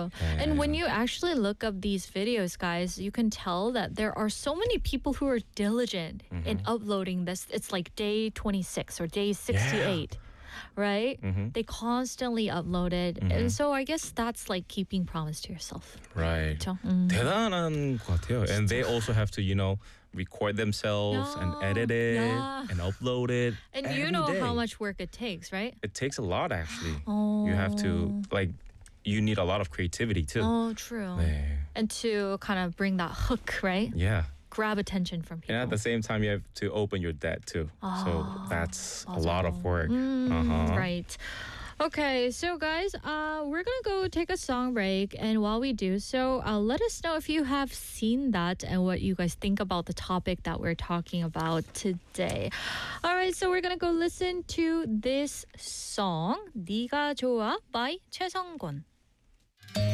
true. And when you actually look up these videos, guys, you can tell that there are so many people who are diligent in uploading this. It's like day 26 or day 68. Right? They constantly upload it. And so I guess that's like keeping promise to yourself. Right. 그렇죠? 대단한 것 같아요. And they also have to, record themselves and edit it and upload it. And every you know day. how much work it takes, right? It takes a lot, actually. Oh. You have to, you need a lot of creativity, too. Oh, true. 네. And to kind of bring that hook, right? Yeah. Grab attention from people. And at the same time, you have to open your debt, too. So that's a lot of work. Right. Okay, so guys, we're gonna go take a song break, and while we do so, let us know if you have seen that and what you guys think about the topic that we're talking about today. All right, so we're gonna go listen to this song, 네가 좋아 by 최성곤.